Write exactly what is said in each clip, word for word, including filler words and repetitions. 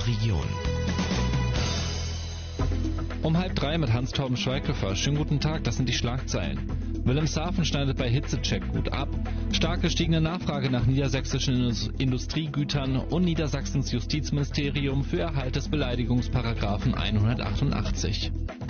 unserer Region. Um halb drei mit Hans-Torben Schweighöfer. Schönen guten Tag, das sind die Schlagzeilen. Wilhelmshaven schneidet bei Hitzecheck gut ab. Stark gestiegene Nachfrage nach niedersächsischen Industriegütern und Niedersachsens Justizministerium für Erhalt des Beleidigungsparagraphen hundertachtundachtzig.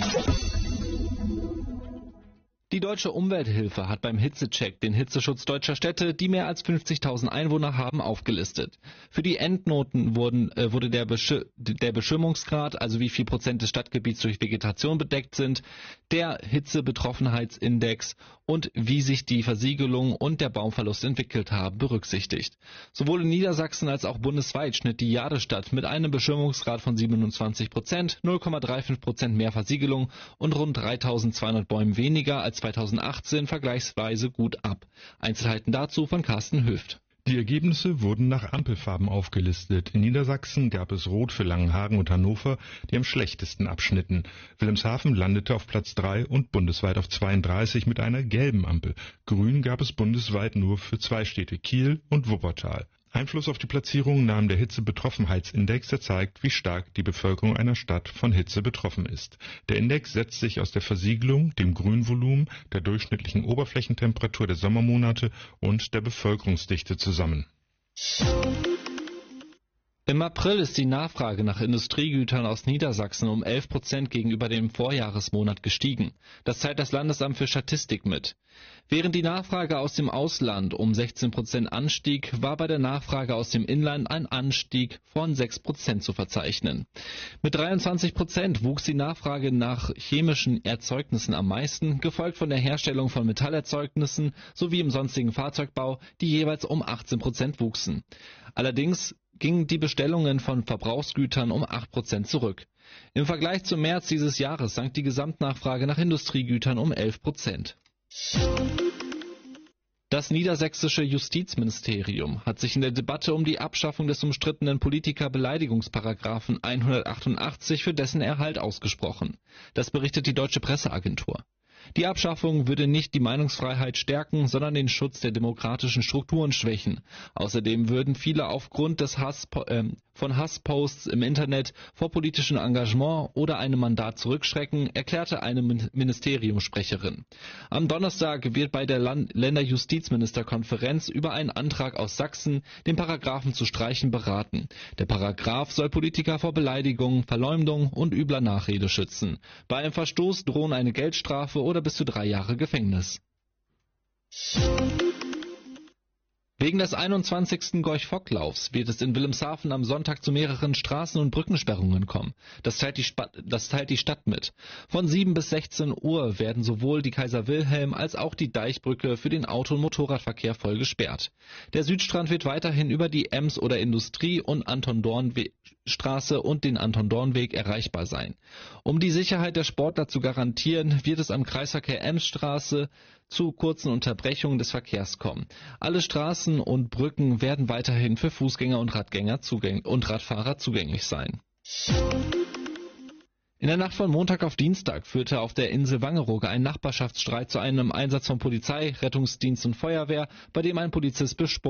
Die Deutsche Umwelthilfe hat beim Hitzecheck den Hitzeschutz deutscher Städte, die mehr als fünfzigtausend Einwohner haben, aufgelistet. Für die Endnoten wurden, äh, wurde der, Besch- der Beschimmungsgrad, also wie viel Prozent des Stadtgebiets durch Vegetation bedeckt sind, der Hitzebetroffenheitsindex und wie sich die Versiegelung und der Baumverlust entwickelt haben, berücksichtigt. Sowohl in Niedersachsen als auch bundesweit schnitt die Jadestadt mit einem Beschimmungsgrad von siebenundzwanzig Prozent, null Komma fünfunddreißig Prozent mehr Versiegelung und rund dreitausendzweihundert Bäumen weniger als zweitausendachtzehn vergleichsweise gut ab. Einzelheiten dazu von Carsten Höft. Die Ergebnisse wurden nach Ampelfarben aufgelistet. In Niedersachsen gab es Rot für Langenhagen und Hannover, die am schlechtesten abschnitten. Wilhelmshaven landete auf Platz drei und bundesweit auf zweiunddreißig mit einer gelben Ampel. Grün gab es bundesweit nur für zwei Städte, Kiel und Wuppertal. Einfluss auf die Platzierung nahm der Hitzebetroffenheitsindex, der zeigt, wie stark die Bevölkerung einer Stadt von Hitze betroffen ist. Der Index setzt sich aus der Versiegelung, dem Grünvolumen, der durchschnittlichen Oberflächentemperatur der Sommermonate und der Bevölkerungsdichte zusammen. Im April ist die Nachfrage nach Industriegütern aus Niedersachsen um elf Prozent gegenüber dem Vorjahresmonat gestiegen. Das teilt das Landesamt für Statistik mit. Während die Nachfrage aus dem Ausland um sechzehn Prozent anstieg, war bei der Nachfrage aus dem Inland ein Anstieg von sechs Prozent zu verzeichnen. Mit dreiundzwanzig Prozent wuchs die Nachfrage nach chemischen Erzeugnissen am meisten, gefolgt von der Herstellung von Metallerzeugnissen sowie im sonstigen Fahrzeugbau, die jeweils um achtzehn Prozent wuchsen. Allerdings gingen die Bestellungen von Verbrauchsgütern um acht Prozent zurück. Im Vergleich zum März dieses Jahres sank die Gesamtnachfrage nach Industriegütern um elf Prozent. Das niedersächsische Justizministerium hat sich in der Debatte um die Abschaffung des umstrittenen Politikerbeleidigungsparagraphen hundertachtundachtzig für dessen Erhalt ausgesprochen. Das berichtet die Deutsche Presseagentur. Die Abschaffung würde nicht die Meinungsfreiheit stärken, sondern den Schutz der demokratischen Strukturen schwächen. Außerdem würden viele aufgrund des Hass, äh, von Hassposts im Internet vor politischem Engagement oder einem Mandat zurückschrecken, erklärte eine Ministeriumssprecherin. Am Donnerstag wird bei der Land- Länderjustizministerkonferenz über einen Antrag aus Sachsen, den Paragraphen zu streichen, beraten. Der Paragraph soll Politiker vor Beleidigung, Verleumdung und übler Nachrede schützen. Bei einem Verstoß drohen eine Geldstrafe oder bis zu drei Jahre Gefängnis. Wegen des einundzwanzigsten Gorch-Fock-Laufs wird es in Wilhelmshaven am Sonntag zu mehreren Straßen- und Brückensperrungen kommen. Das teilt, die Spa- das teilt die Stadt mit. Von sieben bis sechzehn Uhr werden sowohl die Kaiser-Wilhelm- als auch die Deichbrücke für den Auto- und Motorradverkehr voll gesperrt. Der Südstrand wird weiterhin über die Ems- oder Industrie- und Anton-Dorn-Straße und den Anton-Dorn-Weg erreichbar sein. Um die Sicherheit der Sportler zu garantieren, wird es am Kreisverkehr Emsstraße zu kurzen Unterbrechungen des Verkehrs kommen. Alle Straßen und Brücken werden weiterhin für Fußgänger und Radgänger zugäng- und Radfahrer zugänglich sein. In der Nacht von Montag auf Dienstag führte auf der Insel Wangerooge ein Nachbarschaftsstreit zu einem Einsatz von Polizei, Rettungsdienst und Feuerwehr, bei dem ein Polizist bespuckt